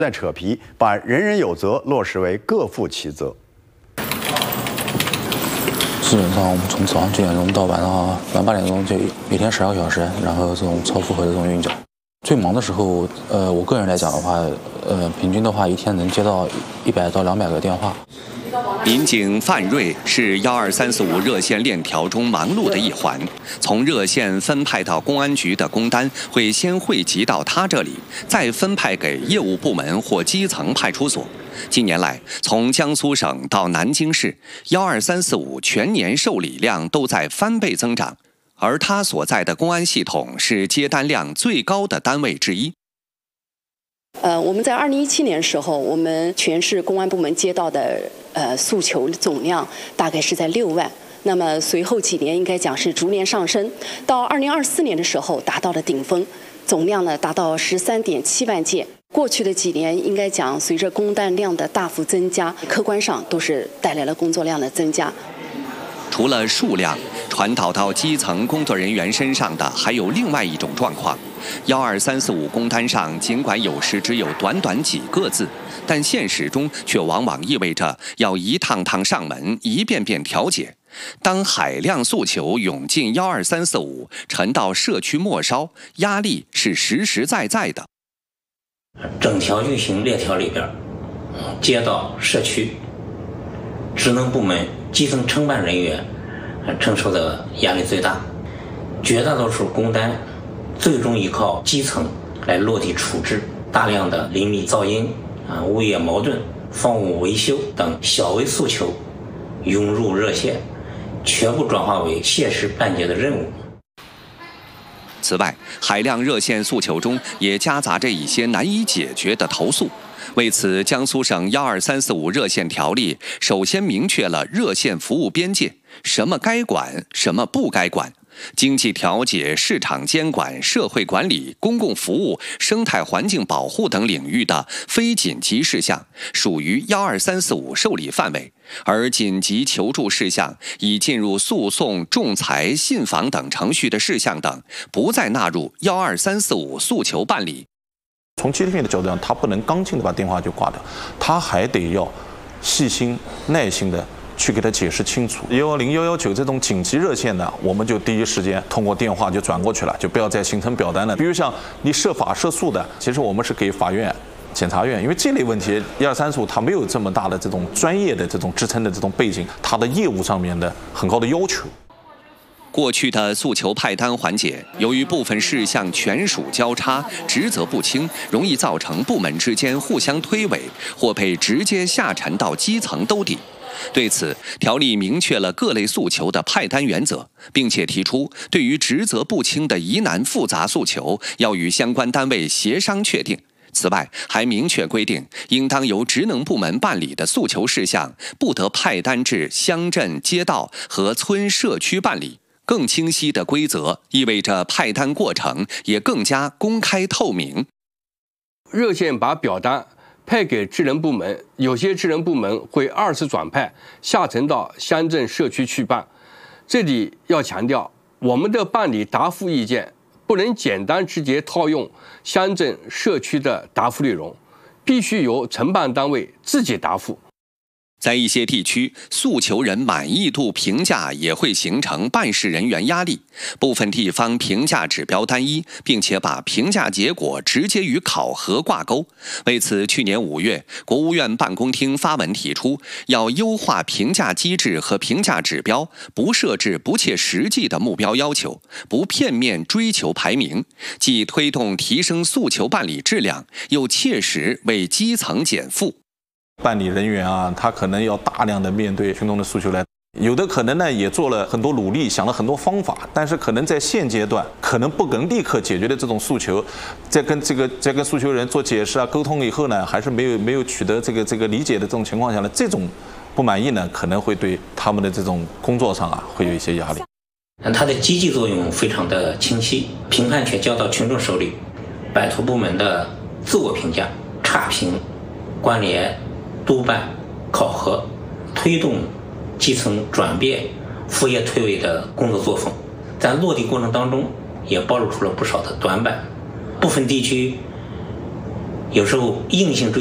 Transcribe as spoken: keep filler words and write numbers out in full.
在扯皮，把人人有责落实为各负其责。 基本上我们从早上九点钟到晚上晚上八点钟，就每天十二个小时，然后这种超负荷的这种运转。最忙的时候，呃，我个人来讲的话，呃，平均的话一天能接到一百到两百个电话。 民警范瑞是幺二三四五热线链条中忙碌的一环，从热线分派到公安局的工单会先汇集到他这里，再分派给业务部门或基层派出所。近年来，从江苏省到南京市，幺二三四五全年受理量都在翻倍增长，而他所在的公安系统是接单量最高的单位之一。 呃，我们在二零一七年时候，我们全市公安部门接到的呃诉求总量大概是在六万。那么随后几年应该讲是逐年上升，到二零二四年的时候达到了顶峰，总量呢达到十三点七万件。过去的几年应该讲，随着工单量的大幅增加，客观上都是带来了工作量的增加。 除了数量，传导到基层工作人员身上的还有另外一种状况。幺二三四五工单上尽管有时只有短短几个字，但现实中却往往意味着要一趟趟上门，一遍遍调解。当海量诉求涌进幺二三四五，沉到社区末梢，压力是实实在在的。 整条运行链条里边，街道、社区、职能部门、基层承办人员承受的压力最大。绝大多数工单最终依靠基层来落地处置，大量的邻里噪音、啊物业矛盾、房屋维修等小微诉求涌入热线，全部转化为切实办结的任务。 此外，海量热线诉求中也夹杂着一些难以解决的投诉。为此，江苏省幺二三四五热线条例首先明确了热线服务边界，什么该管，什么不该管。经济调解、市场监管、社会管理、公共服务、生态环境保护等领域的非紧急事项属于幺二三四五受理范围，而紧急求助事项已进入诉讼、仲裁、信访等程序的事项等，不再纳入幺二三四五诉求办理。 从接听的角度上，他不能刚劲的把电话就挂掉，他还得要细心、耐心的去给他解释清楚。幺幺零、幺幺九这种紧急热线呢，我们就第一时间通过电话就转过去了，就不要再形成表单了。比如像你涉法涉诉的，其实我们是给法院、检察院，因为这类问题一二三四五它没有这么大的这种专业的这种支撑的这种背景，它的业务上面的很高的要求。 过去的诉求派单环节，由于部分事项权属交叉、职责不清，容易造成部门之间互相推诿，或被直接下沉到基层兜底。对此，条例明确了各类诉求的派单原则，并且提出对于职责不清的疑难复杂诉求，要与相关单位协商确定。此外，还明确规定，应当由职能部门办理的诉求事项，不得派单至乡镇、街道和村社区办理。更清晰的规则意味着派单过程也更加公开透明。 热线把表单派给职能部门，有些职能部门会二次转派下沉到乡镇社区去办。这里要强调，我们的办理答复意见不能简单直接套用乡镇社区的答复内容，必须由承办单位自己答复。 在一些地区，诉求人满意度评价也会形成办事人员压力。部分地方评价指标单一，并且把评价结果直接与考核挂钩。为此，去年五月，国务院办公厅发文提出，要优化评价机制和评价指标，不设置不切实际的目标要求，不片面追求排名，既推动提升诉求办理质量，又切实为基层减负。 办理人员啊，他可能要大量的面对群众的诉求来，有的可能呢也做了很多努力，想了很多方法，但是可能在现阶段可能不能立刻解决的这种诉求，在跟这个在跟诉求人做解释啊、沟通以后呢，还是没有没有取得这个这个理解的这种情况下呢，这种不满意呢，可能会对他们的这种工作上啊会有一些压力。 它的积极作用非常的清晰，评判权交到群众手里，摆脱部门的自我评价、差评、关联、督办、考核，推动基层转变、副业推诿的工作作风，在落地过程当中也暴露出了不少的短板。部分地区有时候硬性追